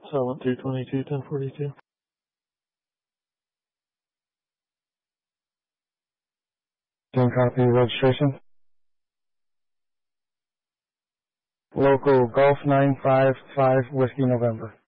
Silent 222, 1042. Can copy registration. Local Golf 955 Whiskey November.